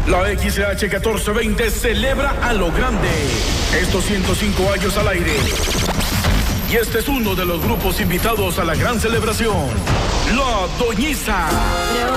La XH 1420 celebra a lo grande estos 105 años al aire. Y este es uno de los grupos invitados a la gran celebración, La Doñiza.